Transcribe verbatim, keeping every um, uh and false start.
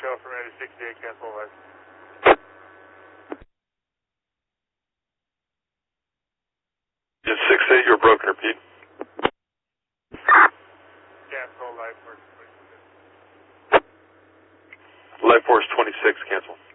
Echo from eighty sixty-eight, cancel live. Is six eight, you're broken, repeat. Cancel live force. Life Force twenty-six, cancel.